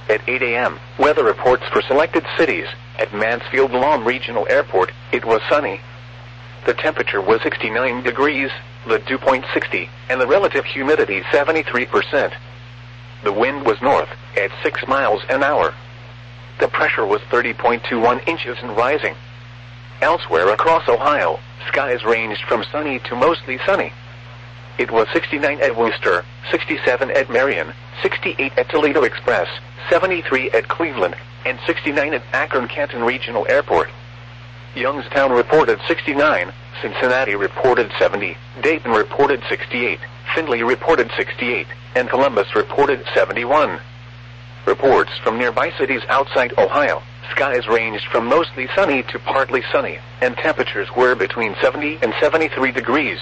At 8 a.m., weather reports for selected cities. At Mansfield-Lom Regional Airport, it was sunny. The temperature was 69 degrees, the dew point 60, and the relative humidity 73%. The wind was north, at 6 miles an hour. The pressure was 30.21 inches and rising. Elsewhere across Ohio, skies ranged from sunny to mostly sunny. It was 69 at Wooster, 67 at Marion, 68 at Toledo Express, 73 at Cleveland, and 69 at Akron-Canton Regional Airport. Youngstown reported 69, Cincinnati reported 70, Dayton reported 68, Findlay reported 68, and Columbus reported 71. Reports from nearby cities outside Ohio, skies ranged from mostly sunny to partly sunny, and temperatures were between 70 and 73 degrees.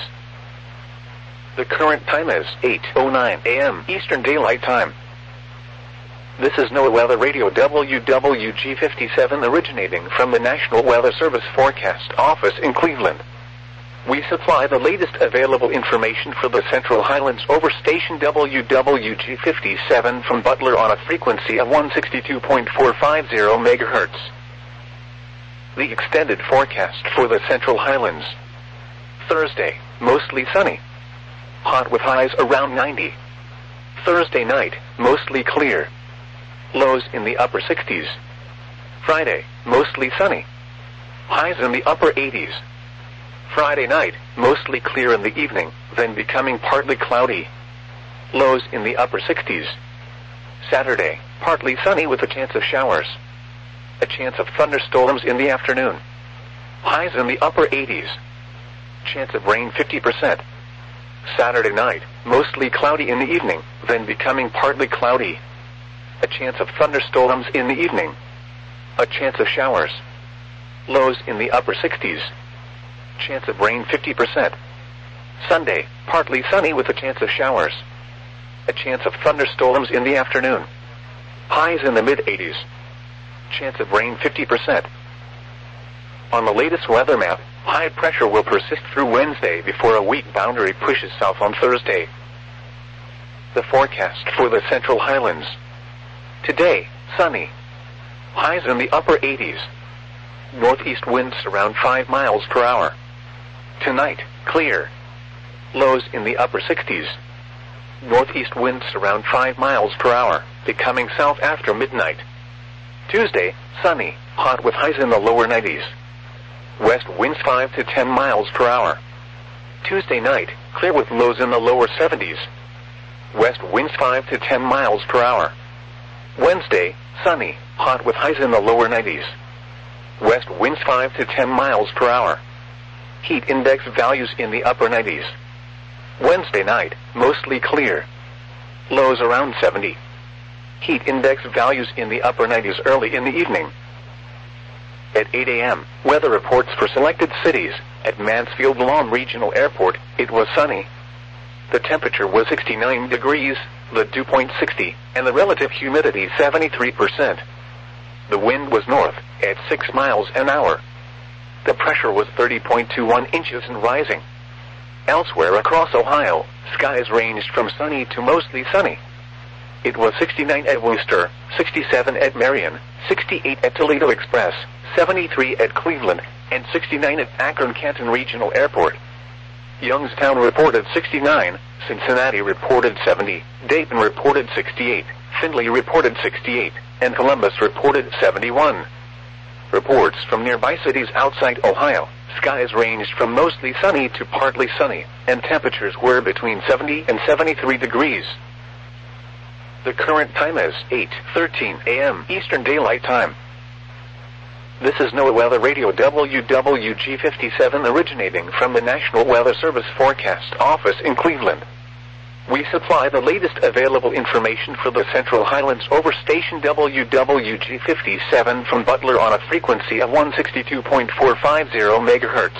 The current time is 8:09 a.m. Eastern Daylight Time. This is NOAA Weather Radio WWG57 originating from the National Weather Service Forecast Office in Cleveland. We supply the latest available information for the Central Highlands over station WWG57 from Butler on a frequency of 162.450 MHz. The extended forecast for the Central Highlands. Thursday, mostly sunny. Hot with highs around 90. Thursday night, mostly clear. Lows in the upper 60s. Friday, mostly sunny. Highs in the upper 80s. Friday night, mostly clear in the evening, then becoming partly cloudy. Lows in the upper 60s. Saturday, partly sunny with a chance of showers. A chance of thunderstorms in the afternoon. Highs in the upper 80s. Chance of rain 50%. Saturday night, mostly cloudy in the evening, then becoming partly cloudy. A chance of thunderstorms in the evening. A chance of showers. Lows in the upper 60s. Chance of rain 50%. Sunday, partly sunny with a chance of showers. A chance of thunderstorms in the afternoon. Highs in the mid-80s. Chance of rain 50%. On the latest weather map, high pressure will persist through Wednesday before a weak boundary pushes south on Thursday. The forecast for the Central Highlands. Today, sunny. Highs in the upper 80s. Northeast winds around 5 miles per hour. Tonight, clear. Lows in the upper 60s. Northeast winds around 5 miles per hour, becoming south after midnight. Tuesday, sunny, hot with highs in the lower 90s. West winds 5 to 10 miles per hour. Tuesday night, clear with lows in the lower 70s. West winds 5 to 10 miles per hour. Wednesday, sunny, hot with highs in the lower 90s. West winds 5 to 10 miles per hour. Heat index values in the upper 90s. Wednesday night, mostly clear. Lows around 70. Heat index values in the upper 90s early in the evening. At 8 a.m., weather reports for selected cities. At Mansfield-Lom Regional Airport, it was sunny. The temperature was 69 degrees, the dew point 60, and the relative humidity 73%. The wind was north, at 6 miles an hour. The pressure was 30.21 inches and rising. Elsewhere across Ohio, skies ranged from sunny to mostly sunny. It was 69 at Wooster, 67 at Marion, 68 at Toledo Express, 73 at Cleveland, and 69 at Akron-Canton Regional Airport. Youngstown reported 69, Cincinnati reported 70, Dayton reported 68, Findlay reported 68, and Columbus reported 71. Reports from nearby cities outside Ohio, skies ranged from mostly sunny to partly sunny, and temperatures were between 70 and 73 degrees. The current time is 8:13 a.m. Eastern Daylight Time. This is NOAA Weather Radio WWG57 originating from the National Weather Service Forecast Office in Cleveland. We supply the latest available information for the Central Highlands over station WWG57 from Butler on a frequency of 162.450 MHz.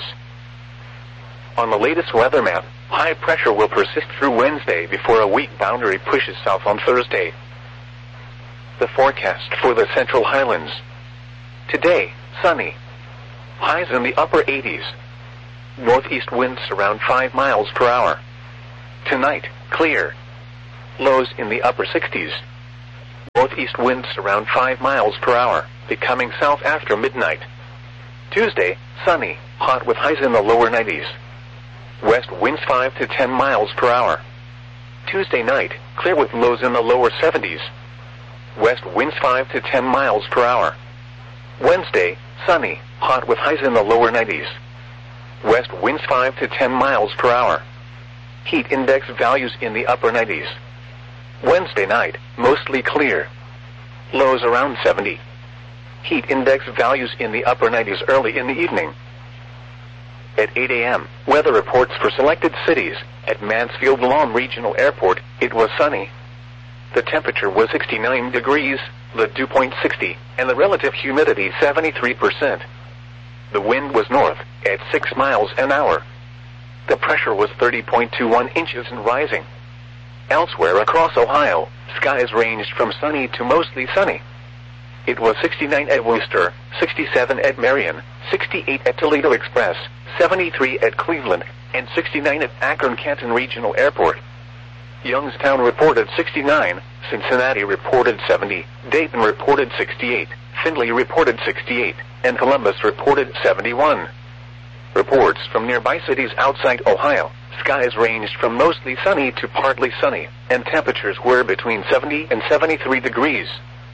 On the latest weather map, high pressure will persist through Wednesday before a weak boundary pushes south on Thursday. The forecast for the Central Highlands. Today, sunny. Highs in the upper 80s. Northeast winds around 5 miles per hour. Tonight, clear. Lows in the upper 60s. Northeast winds around 5 miles per hour, becoming south after midnight. Tuesday, sunny, hot with highs in the lower 90s. West winds 5 to 10 miles per hour. Tuesday night, clear with lows in the lower 70s. West winds 5 to 10 miles per hour. Wednesday, sunny, hot with highs in the lower 90s. West winds 5 to 10 miles per hour. Heat index values in the upper 90s. Wednesday night, mostly clear. Lows around 70. Heat index values in the upper 90s early in the evening. At 8 a.m., weather reports for selected cities. At Mansfield-Lom Regional Airport, it was sunny. The temperature was 69 degrees, the dew point 60, and the relative humidity 73%. The wind was north, at 6 miles an hour. The pressure was 30.21 inches and rising. Elsewhere across Ohio, skies ranged from sunny to mostly sunny. It was 69 at Wooster, 67 at Marion, 68 at Toledo Express, 73 at Cleveland, and 69 at Akron-Canton Regional Airport. Youngstown reported 69, Cincinnati reported 70, Dayton reported 68, Findlay reported 68, and Columbus reported 71. Reports from nearby cities outside Ohio, skies ranged from mostly sunny to partly sunny, and temperatures were between 70 and 73 degrees.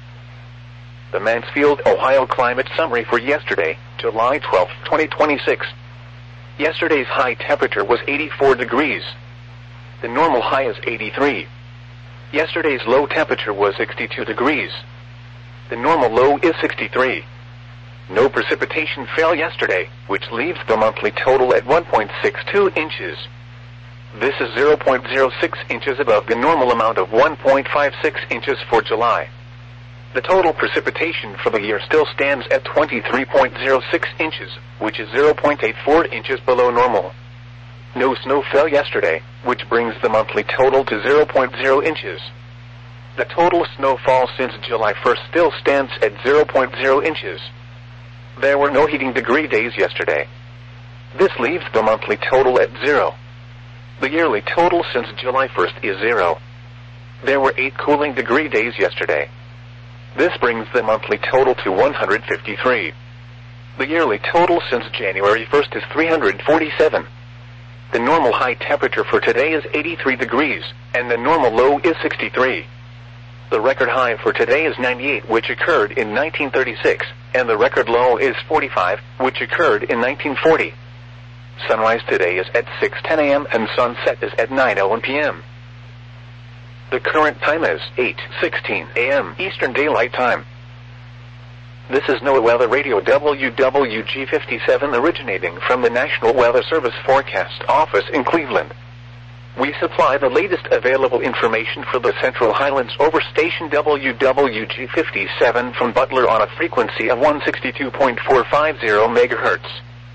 The Mansfield, Ohio climate summary for yesterday, July 12, 2026. Yesterday's high temperature was 84 degrees. The normal high is 83. Yesterday's low temperature was 62 degrees. The normal low is 63. No precipitation fell yesterday, which leaves the monthly total at 1.62 inches. This is 0.06 inches above the normal amount of 1.56 inches for July. The total precipitation for the year still stands at 23.06 inches, which is 0.84 inches below normal. No snow fell yesterday, which brings the monthly total to 0.0 inches. The total snowfall since July 1st still stands at 0.0 inches. There were no heating degree days yesterday. This leaves the monthly total at 0. The yearly total since July 1st is 0. There were 8 cooling degree days yesterday. This brings the monthly total to 153. The yearly total since January 1st is 347. The normal high temperature for today is 83 degrees, and the normal low is 63. The record high for today is 98, which occurred in 1936, and the record low is 45, which occurred in 1940. Sunrise today is at 6:10 a.m. and sunset is at 9:01 p.m. The current time is 8:16 a.m. Eastern Daylight Time. This is NOAA Weather Radio WWG57 originating from the National Weather Service Forecast Office in Cleveland. We supply the latest available information for the Central Highlands over station WWG57 from Butler on a frequency of 162.450 MHz.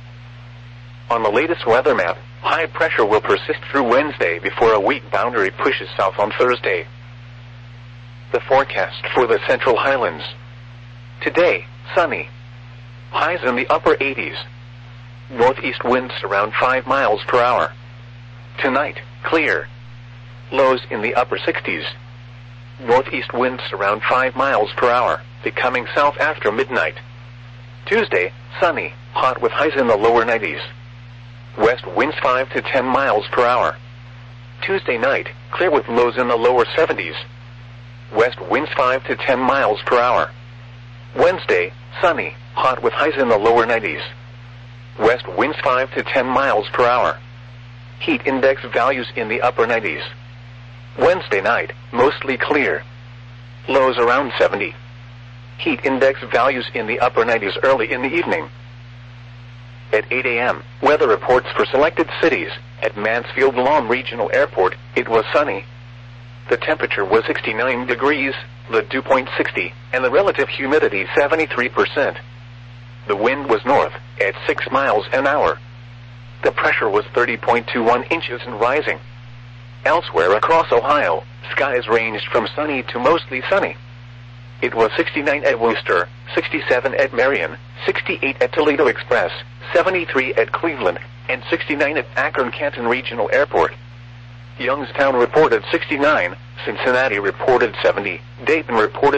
On the latest weather map, high pressure will persist through Wednesday before a weak boundary pushes south on Thursday. The forecast for the Central Highlands. Today, sunny. Highs in the upper 80s. Northeast winds around 5 miles per hour. Tonight, clear. Lows in the upper 60s. Northeast winds around 5 miles per hour, becoming south after midnight. Tuesday, sunny, hot with highs in the lower 90s. West winds 5 to 10 miles per hour. Tuesday night, clear with lows in the lower 70s. West winds 5 to 10 miles per hour. Wednesday, sunny, hot with highs in the lower 90s. West winds 5 to 10 miles per hour. Heat index values in the upper 90s. Wednesday night, mostly clear. Lows around 70. Heat index values in the upper 90s early in the evening. At 8 a.m., weather reports for selected cities. At Mansfield-Lom Regional Airport, it was sunny. The temperature was 69 degrees, the dew point 60, and the relative humidity 73%. The wind was north, at 6 miles an hour. The pressure was 30.21 inches and rising. Elsewhere across Ohio, skies ranged from sunny to mostly sunny. It was 69 at Wooster, 67 at Marion, 68 at Toledo Express, 73 at Cleveland, and 69 at Akron-Canton Regional Airport. Youngstown reported 69, Cincinnati reported 70, Dayton reported